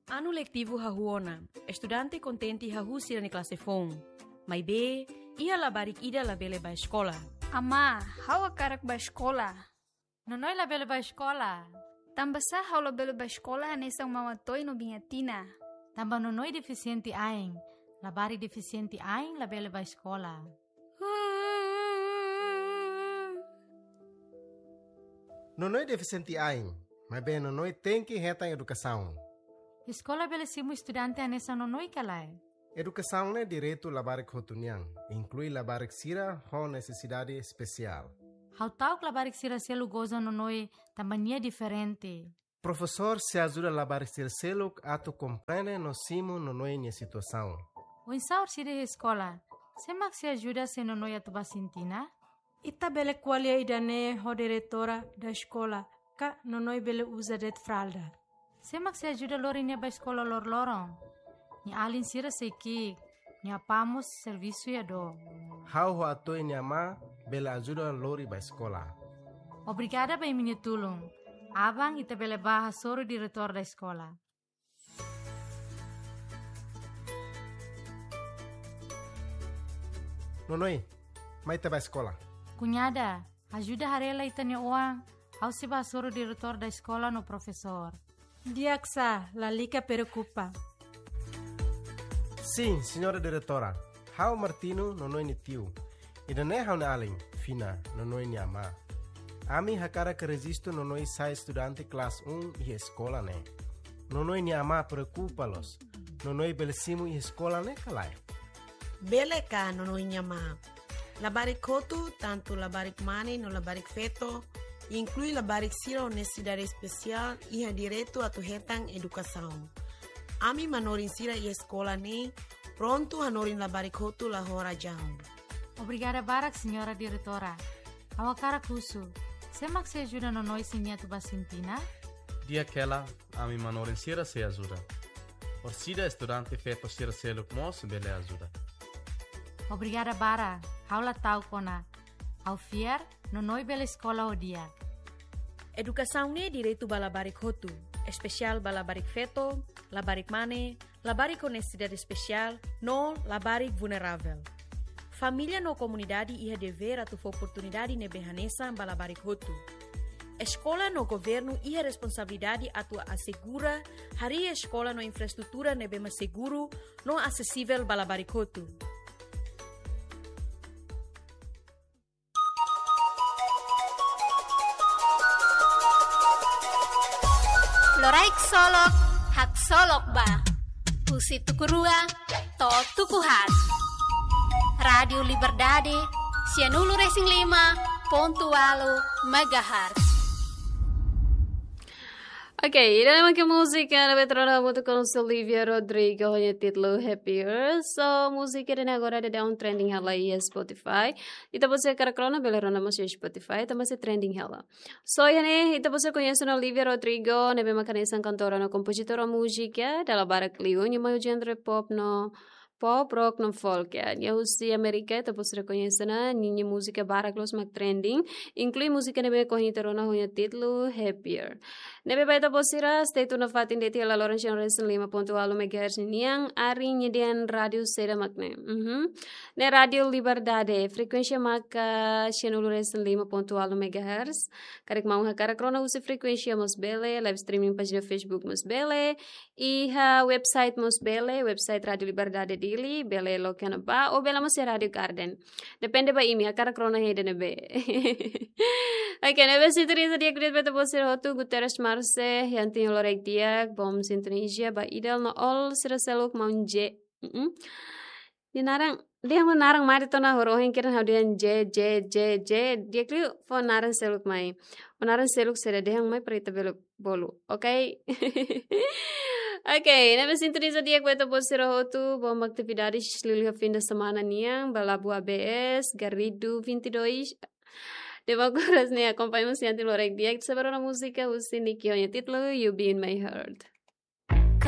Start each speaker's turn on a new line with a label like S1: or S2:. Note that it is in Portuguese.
S1: Ano lectivo hahuona, estudante contenti hahusi na klase fong. May be, ia labarik ida labele ba escola.
S2: Ama, hawa karak ba escola?
S3: Nonoy labele ba escola?
S2: Tambasa haw labele ba escola anesang mamatoy no bingatina.
S3: Tamba nonoy deficiente aing. Labari deficiente aing labele ba escola.
S4: Nonoy deficiente aing, mas bem nonoy tem que retar educação.
S3: Escola belesimo estudante anesa nonoy kalay.
S4: Educação é direito labarik hotuniang, inclui labarik sira com necessidade especial.
S3: How tau labarik sira selu goza nonoy tambania diferente.
S4: Professor se ajuda labarik sira seluk ato compreende no simo nonoy nia situação.
S3: O insaur sire escola, semak se ajuda se nonoy atuba sintina?
S5: Ita bele qualia idane ho diretora da escola, ka nonoi bele usa det fralda.
S3: Semak se ajuda lori nia ba escola lor lorong. Ni alin sira seki, ni apamos serviço ya do.
S4: How ho ato nia ma bele ajuda lori ba escola.
S3: Obrigada ba minha tulung. Abang ita bele baha soro diretor da escola.
S4: Nonoy, mai te ba escola.
S3: Cunhada, ajuda harela itanya uang. Ao se basoro diretor da escola no professor.
S5: Diaksa, la lica preocupa.
S4: Sim, senhora diretora. How Martino nonoy ni tio. Ida ne how na aling, fina, nonoy ni ama. Ami hakara que resisto nonoy sai estudante classe 1 e escola ne. Nonoy ni ama preocupa-los. Nonoy belesimo e escola ne kalai.
S6: Bele ka nonoy nyama. Labarik kotu, tanto labarik mani no labarik feto, inclui labarik sira honestidade especial e ha direito a tu hetang educação. Ami manorin sira e escola ne, pronto hanorin labarik kotu la hora jam.
S3: Obrigada barak, senhora diretora. Awakara kusu. Semak se ajuda no noi sinha tu basintina?
S7: Dia aquela, ami manorin sira se ajuda. Orsida estudante feto sira seluk mos bele ajuda.
S3: Obrigada bara. Haula tau kona. Au fier, no noi bela escola o dia.
S1: Educação ne direito ba labarik hotu, especial ba labarik feto, labarik mane, labarik honestidade especial, no labarik vulnerável. Família no comunidade ia dever atu oportunidade ne behanesa ba labarik hotu. Escola no governo ia responsabilidade atu assegura hari escola no infraestrutura ne bema seguro, no acessível ba labarik hotu.
S8: Loraik solok, hak solok ba. Usi tukurua, to tukuhat. Radio Liberdade, Sianulu Racing 5.8 MHz.
S9: Ok, iremos que música na veterana muito com Olivia Rodrigo, o título Happier. So, música de agora de um trending ela aí Spotify. E tá você cara crona belerona mas Spotify, tá você trending ela. So, yani, e tá você conhece a Olivia Rodrigo, nebe makanesa cantora no compositora música, dela barak liu, ni maio genre pop no pop, rock, no folk. Nia husi Amerika, tá você reconhece na ninha música barak los mag trending, inclui música nebe conhiterona o título Happier. Nebe baita posira stay tuna fatin deti ala Lawrence Racing 5.8 MHz niang ari nyedian radio seda makne. Ne Radio Liberdade frekuensia maka Sianulu Racing 5.8 MHz. Karek mau hakara krona usi frekuensia mos bele, live streaming pagina Facebook mos bele, e ha website mos bele, website Radio Liberdade dili, bele lokana ba o bela mos Radio Garden. Depende ba imi hakara krona hede nebe. Okay, nebe sitrisa dia kudet beta posira hotu Guterres Marse, yang tinggal lorek dia, bom sintonia, ba ideal no all sira seluk maunje. Dia narang, dia mau narang mari to na horohin kira hau dia je, dia kli fo narang seluk mai. Narang seluk sira dia mai perita bolu, okay? Okay, nebe sintonia dia beta posira hotu, bom atividades liliha fim de semana niang, balabu ABS, Garrido 22. Devo coras ne acompanhamos sempre lorek dia, que saber a música, o sindiquinho título You Be in My Heart.